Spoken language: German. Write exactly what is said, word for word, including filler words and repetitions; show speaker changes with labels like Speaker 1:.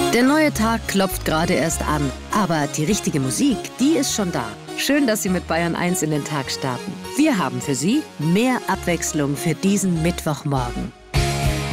Speaker 1: Der neue Tag klopft gerade erst an, aber die richtige Musik, die ist schon da. Schön, dass Sie mit Bayern eins in den Tag starten. Wir haben für Sie mehr Abwechslung für diesen Mittwochmorgen.